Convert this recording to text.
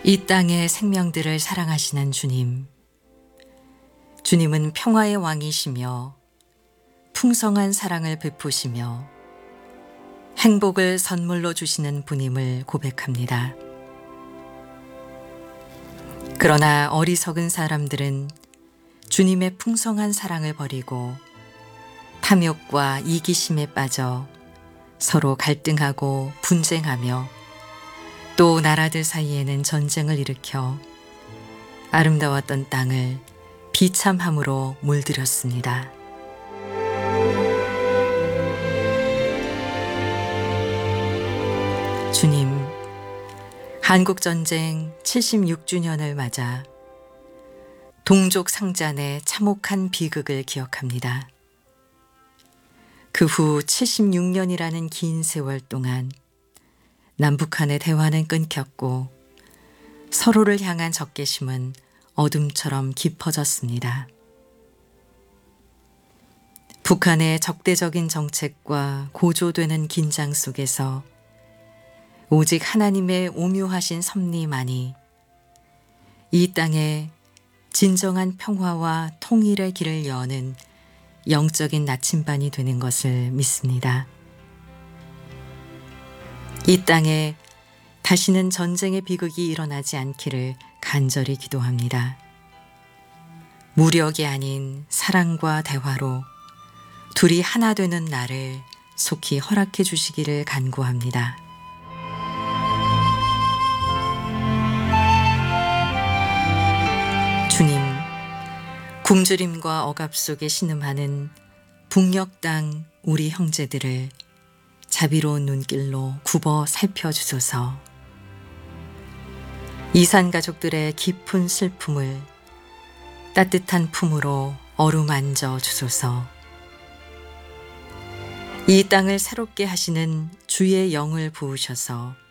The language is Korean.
이 땅의 생명들을 사랑하시는 주님. 주님은 평화의 왕이시며 풍성한 사랑을 베푸시며 행복을 선물로 주시는 분임을 고백합니다. 그러나 어리석은 사람들은 주님의 풍성한 사랑을 버리고 탐욕과 이기심에 빠져 서로 갈등하고 분쟁하며 또 나라들 사이에는 전쟁을 일으켜 아름다웠던 땅을 비참함으로 물들였습니다. 주님, 한국전쟁 76주년을 맞아 동족 상잔의 참혹한 비극을 기억합니다. 그 후 76년이라는 긴 세월 동안 남북한의 대화는 끊겼고 서로를 향한 적개심은 어둠처럼 깊어졌습니다. 북한의 적대적인 정책과 고조되는 긴장 속에서 오직 하나님의 오묘하신 섭리만이 이 땅에 진정한 평화와 통일의 길을 여는 영적인 나침반이 되는 것을 믿습니다. 이 땅에 다시는 전쟁의 비극이 일어나지 않기를 간절히 기도합니다. 무력이 아닌 사랑과 대화로 둘이 하나 되는 날을 속히 허락해 주시기를 간구합니다. 주님, 굶주림과 억압 속에 신음하는 북녘 땅 우리 형제들을 자비로운 눈길로 굽어 살펴주소서. 이산 가족들의 깊은 슬픔을 따뜻한 품으로 어루만져 주소서. 이 땅을 새롭게 하시는 주의 영을 부으셔서